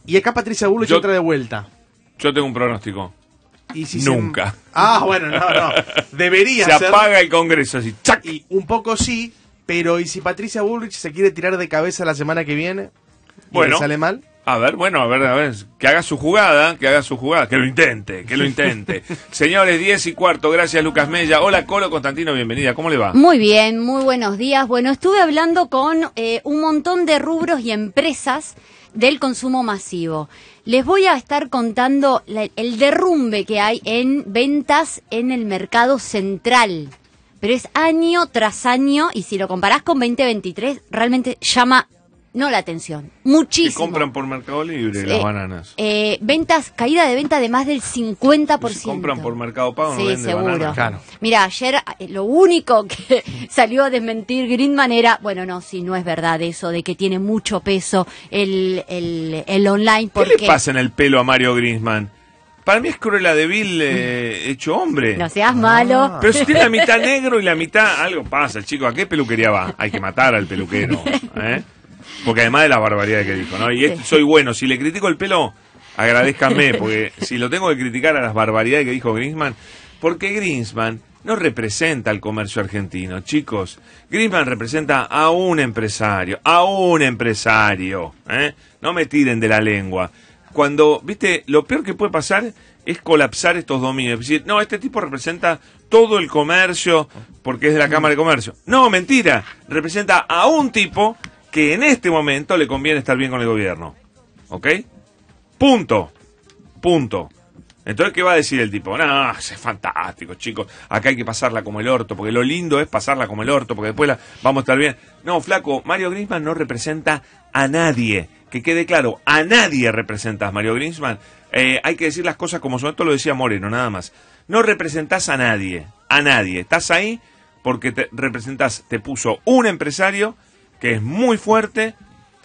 Y acá Patricia Bullrich entra de vuelta. Yo tengo un pronóstico. ¿Y si Nunca. Bueno, no. Debería se ser. apaga el Congreso así. ¡Chac! Y un poco sí, pero ¿y si Patricia Bullrich se quiere tirar de cabeza la semana que viene? ¿Y Bueno. le sale mal? A ver, que haga su jugada, que lo intente. Señores, 10:15, gracias Lucas Mella. Hola Colo Constantino, bienvenida, ¿cómo le va? Muy bien, muy buenos días. Bueno, estuve hablando con un montón de rubros y empresas del consumo masivo. Les voy a estar contando el derrumbe que hay en ventas en el mercado central. Pero es año tras año, y si lo comparás con 2023, realmente llama la atención. Muchísimo. Y compran por Mercado Libre las bananas. Caída de venta de más del 50%. Si compran por Mercado Pago, sí, no venden seguro. bananas. Claro. Mira, ayer lo único que salió a desmentir Grindman era, no es verdad eso de que tiene mucho peso el online. Porque... ¿Qué le pasa en el pelo a Mario Griezmann? Para mí es Cruella de Vil hecho hombre. No seas malo. Pero si tiene la mitad negro y la mitad... Algo pasa, chico. ¿A qué peluquería va? Hay que matar al peluquero, Porque además de la barbaridad que dijo, ¿no? Y soy bueno. Si le critico el pelo, agradézcanme, porque si lo tengo que criticar a las barbaridades que dijo Griezmann, porque Griezmann no representa al comercio argentino, chicos. Griezmann representa a un empresario, No me tiren de la lengua. Cuando, viste, lo peor que puede pasar es colapsar estos dominios. Es decir, no, este tipo representa todo el comercio porque es de la Cámara de Comercio. No, mentira. Representa a un tipo que en este momento le conviene estar bien con el gobierno. ¿Ok? Punto. Entonces, ¿qué va a decir el tipo? No, es fantástico, chicos. Acá hay que pasarla como el orto, porque lo lindo es pasarla como el orto, porque después vamos a estar bien. No, flaco, Mario Griezmann no representa a nadie. Que quede claro, a nadie representas, Mario Griezmann. Hay que decir las cosas como son. Esto lo decía Moreno, nada más. No representás a nadie. Estás ahí porque te puso un empresario que es muy fuerte.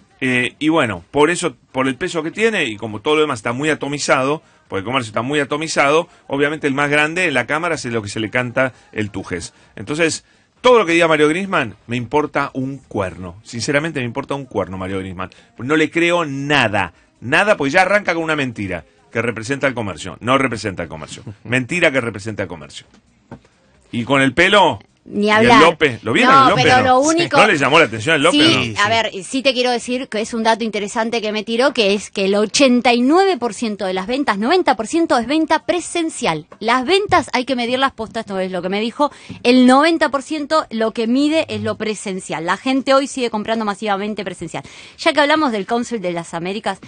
Y bueno, por eso, por el peso que tiene, y como todo lo demás está muy atomizado, porque el comercio está muy atomizado, obviamente el más grande en la Cámara es lo que se le canta el tujes. Entonces, todo lo que diga Mario Griezmann me importa un cuerno. Sinceramente me importa un cuerno Mario Griezmann. No le creo nada, porque ya arranca con una mentira que representa el comercio. No representa el comercio. Mentira que representa el comercio. Y con el pelo... Ni hablar. ¿Y el López? ¿Lo vieron el López? Pero ¿no? lo único... ¿No le llamó la atención el López? Sí, ¿no? a ver, sí te quiero decir que es un dato interesante que me tiró, que es que el 89% de las ventas, 90% es venta presencial. Las ventas hay que medir las postas, esto es lo que me dijo, el 90% lo que mide es lo presencial. La gente hoy sigue comprando masivamente presencial. Ya que hablamos del Cónsul de las Américas,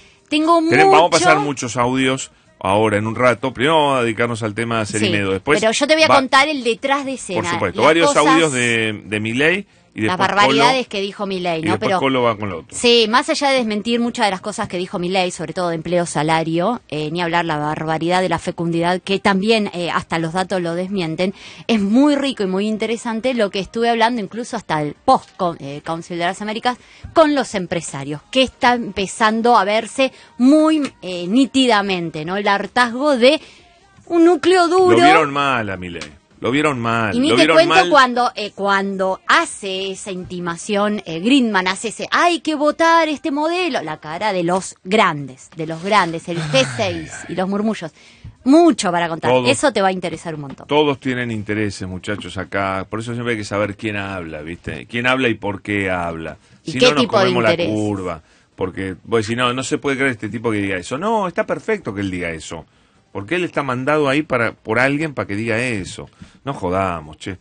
Vamos a pasar muchos audios ahora en un rato. Primero vamos a dedicarnos al tema de Serimedo. Después pero yo te voy a contar el detrás de escena. Por supuesto, varios audios de Milei. Y las barbaridades que dijo Milei, ¿no? Pero Colo va con lo otro. Sí, más allá de desmentir muchas de las cosas que dijo Milei, sobre todo de empleo, salario, ni hablar la barbaridad de la fecundidad, que también hasta los datos lo desmienten, es muy rico y muy interesante lo que estuve hablando, incluso hasta el post-Council de las Américas, con los empresarios, que está empezando a verse muy nítidamente, ¿no? El hartazgo de un núcleo duro. Lo vieron mal a Milei. Lo vieron mal. Y ni te cuento cuando hace esa intimación, Grindman hace hay que votar este modelo, la cara de los grandes, el G6 y los murmullos. Mucho para contar, eso te va a interesar un montón. Todos tienen intereses, muchachos, acá. Por eso siempre hay que saber quién habla, ¿viste? Quién habla y por qué habla. Si no, nos comemos la curva. Porque, si no se puede creer este tipo que diga eso. No, está perfecto que él diga eso. Porque él está mandado ahí por alguien para que diga eso. No jodamos, che.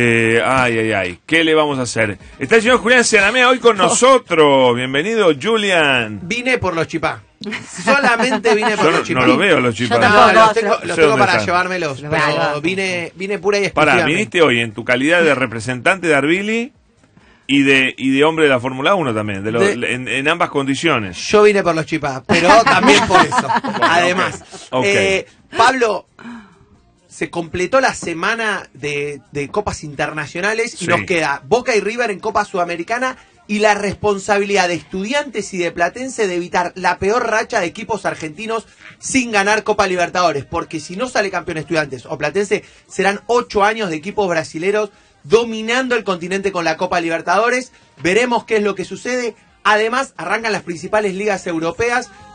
¿Qué le vamos a hacer? Está el señor Julián Cenamea hoy con nosotros. Bienvenido, Julián. Vine por los chipá. Solamente vine por los chipá. No lo veo los chipá. Los tengo para llevármelos. Pero vine pura y exclusivamente. Pará, viniste hoy en tu calidad de representante de Arvili y de hombre de la Fórmula 1 también, en ambas condiciones. Yo vine por los chipás, pero también por eso. Además, okay. Pablo, se completó la semana de Copas Internacionales y nos queda Boca y River en Copa Sudamericana y la responsabilidad de Estudiantes y de Platense de evitar la peor racha de equipos argentinos sin ganar Copa Libertadores, porque si no sale campeón Estudiantes o Platense, serán 8 años de equipos brasileros dominando el continente con la Copa Libertadores. Veremos qué es lo que sucede. Además, arrancan las principales ligas europeas.